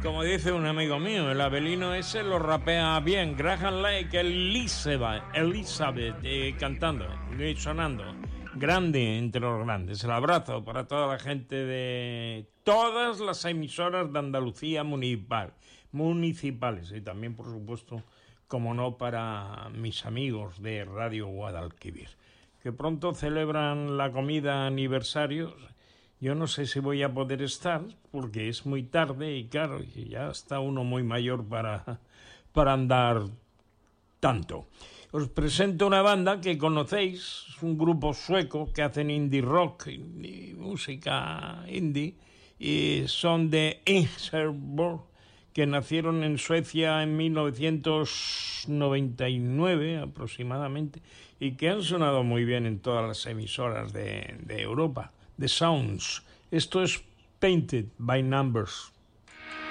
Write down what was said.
Como dice un amigo mío, el Abelino ese lo rapea bien. Graham Lake, Elizabeth cantando, sonando. Grande entre los grandes. El abrazo para toda la gente de todas las emisoras de Andalucía municipales. Y también, por supuesto, como no, para mis amigos de Radio Guadalquivir, que pronto celebran la comida aniversario. Yo no sé si voy a poder estar, porque es muy tarde y claro, ya está uno muy mayor para andar tanto. Os presento una banda que conocéis, es un grupo sueco que hacen indie rock y música indie, y son de Ingeborg, que nacieron en Suecia en 1999 aproximadamente, y que han sonado muy bien en todas las emisoras de Europa. The Sounds. Esto es Painted by Numbers.